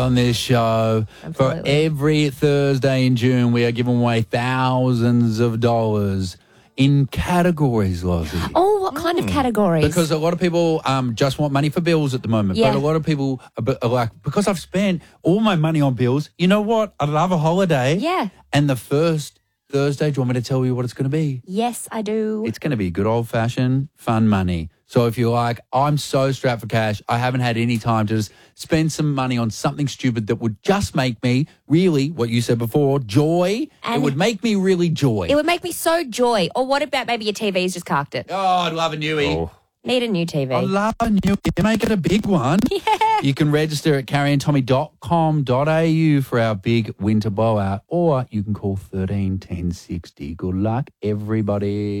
on this show. Absolutely. For every Thursday in June, we are giving away thousands of dollars in categories, Lozzie. Oh, what kind of categories? Because a lot of people just want money for bills at the moment. Yeah. But a lot of people are like, because I've spent all my money on bills, you know what? I'd love a holiday. Yeah. And the first Thursday, do you want me to tell you what it's going to be? Yes, I do. It's going to be good old-fashioned fun money. So if you're like, I'm so strapped for cash, I haven't had any time to just spend some money on something stupid that would just make me really, what you said before, joy. And it would make me really joy. It would make me so joy. Or what about maybe your TV's just carked it? Oh, I'd love a newie. Oh. Need a new TV. I love a newie. Make it a big one. Yeah. You can register at carrieandtommy.com.au for our big winter blowout, or you can call 13 10 60. Good luck, everybody.